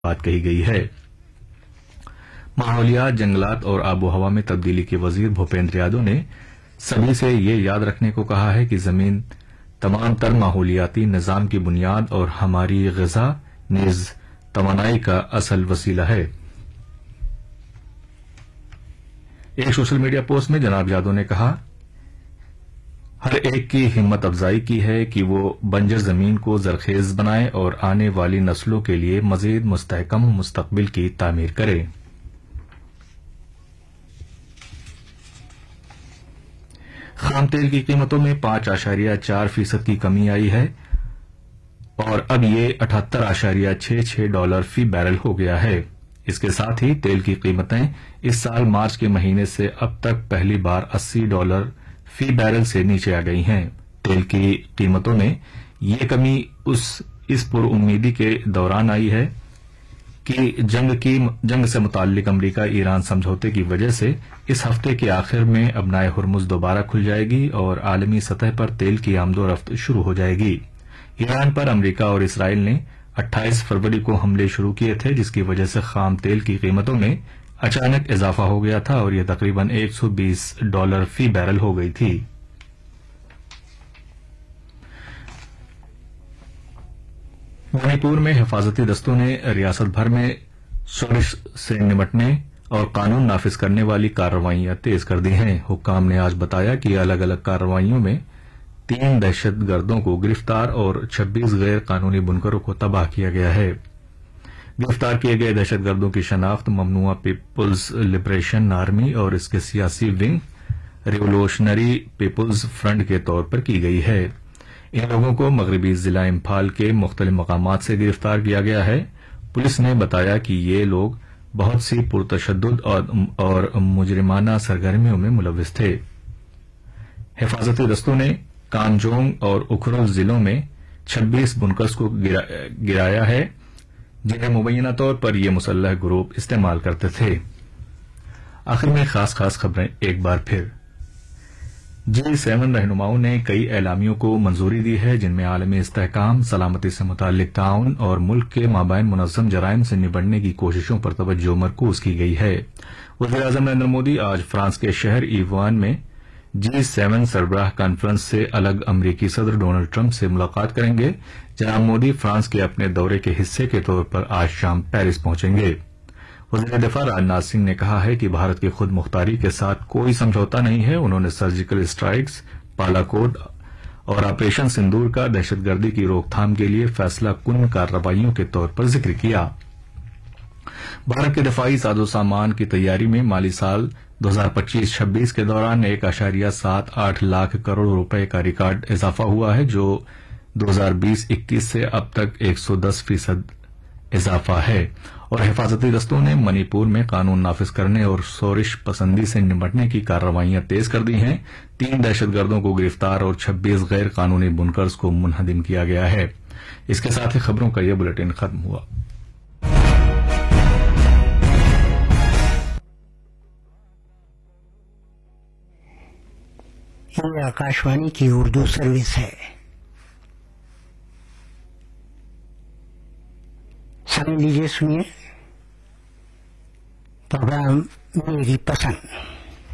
بات کہی گئی ہے۔ ماحولیات، جنگلات اور آب و ہوا میں تبدیلی کے وزیر بھوپیندر یادو نے سبھی سے یہ یاد رکھنے کو کہا ہے کہ زمین تمام تر ماحولیاتی نظام کی بنیاد اور ہماری غذا نیز توانائی کا اصل وسیلہ ہے۔ ایک سوشل میڈیا پوسٹ میں جناب یادو نے کہا، ہر ایک کی ہمت افزائی کی ہے کہ وہ بنجر زمین کو زرخیز بنائے اور آنے والی نسلوں کے لیے مزید مستحکم مستقبل کی تعمیر کرے۔ خام تیل کی قیمتوں میں 5.4% کی کمی آئی ہے اور اب یہ $78.66 فی بیرل ہو گیا ہے۔ اس کے ساتھ ہی تیل کی قیمتیں اس سال مارچ کے مہینے سے اب تک پہلی بار $80 فی بیرل سے نیچے آ گئی ہیں۔ تیل کی قیمتوں میں یہ کمی اس پر امیدی کے دوران آئی ہے کہ جنگ سے متعلق امریکہ ایران سمجھوتے کی وجہ سے اس ہفتے کے آخر میں ابنائے ہرمز دوبارہ کھل جائے گی اور عالمی سطح پر تیل کی آمد و رفت شروع ہو جائے گی۔ ایران پر امریکہ اور اسرائیل نے 28 فروری کو حملے شروع کیے تھے، جس کی وجہ سے خام تیل کی قیمتوں میں اچانک اضافہ ہو گیا تھا اور یہ تقریباً $120 فی بیرل ہو گئی تھی۔ منی پور میں حفاظتی دستوں نے ریاست بھر میں شورش سے نمٹنے اور قانون نافذ کرنے والی کارروائیاں تیز کر دی ہیں۔ حکام نے آج بتایا کہ الگ الگ کارروائیوں میں 3 دہشت گردوں کو گرفتار اور 26 غیر قانونی بنکروں کو تباہ کیا گیا ہے۔ گرفتار کیے گئے دہشت گردوں کی شناخت ممنوعہ پیپلز لبریشن آرمی اور اس کے سیاسی ونگ ریولوشنری پیپلز فرنٹ کے طور پر کی گئی ہے۔ ان لوگوں کو مغربی ضلع امپھال کے مختلف مقامات سے گرفتار کیا گیا ہے۔ پولیس نے بتایا کہ یہ لوگ بہت سی پرتشدد اور مجرمانہ سرگرمیوں میں ملوث تھے۔ حفاظتی دستوں نے کانجونگ اور اکھرل ضلعوں میں 26 بنکرز کو گرایا ہے جنہیں مبینہ طور پر یہ مسلح گروپ استعمال کرتے تھے۔ آخر میں خاص خبریں ایک بار پھر۔ G7 رہنماؤں نے کئی اعلامیوں کو منظوری دی ہے جن میں عالمی استحکام، سلامتی سے متعلق تعاون اور ملک کے مابین منظم جرائم سے نبٹنے کی کوششوں پر توجہ مرکوز کی گئی ہے۔ وزیر اعظم نریندر مودی آج فرانس کے شہر ایوان میں G7 سربراہ کانفرنس سے الگ امریکی صدر ڈونلڈ ٹرمپ سے ملاقات کریں گے۔ جناب مودی فرانس کے اپنے دورے کے حصے کے طور پر آج شام پیرس پہنچیں گے۔ وزیر دفاع راجناتھ سنگھ نے کہا ہے کہ بھارت کی خود مختاری کے ساتھ کوئی سمجھوتا نہیں ہے۔ انہوں نے سرجیکل اسٹرائیکس، بالاکوٹ اور آپریشن سندور کا دہشت گردی کی روک تھام کے لیے فیصلہ کن کارروائیوں کے طور پر ذکر کیا۔ بھارت کے دفاعی ساز و سامان کی تیاری میں مالی سال 2025-26 کے دوران 1.78 لاکھ کروڑ روپے کا ریکارڈ اضافہ ہوا ہے، جو 2020-21 سے اب تک 110% اضافہ ہے۔ اور حفاظتی دستوں نے منی پور میں قانون نافذ کرنے اور شورش پسندی سے نمٹنے کی کارروائیاں تیز کر دی ہیں۔ 3 دہشت گردوں کو گرفتار اور 26 غیر قانونی بنکرز کو منہدم کیا گیا ہے۔ اس کے ساتھ ہی خبروں کا یہ بلیٹن ختم ہوا۔ یہ آکاشوانی کی اردو سروس ہے۔ سمجھ لیجیے، سنیے پروگرام میری پسند۔